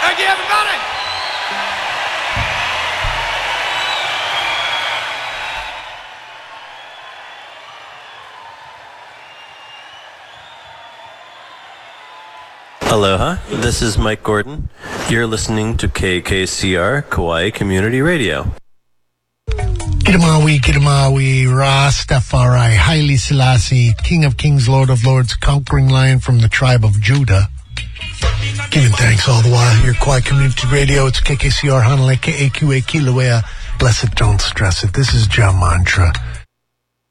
Thank you, everybody. Aloha, this is Mike Gordon. You're listening to KKCR, Kauai Community Radio. Gidamawi, Rastafari, Haile Selassie, King of Kings, Lord of Lords, conquering lion from the tribe of Judah. Giving thanks all the while. Your Kauai Community Radio, it's KKCR, Hanalei, KAQA, Kilauea. Bless it, don't stress it. This is Ja Mantra.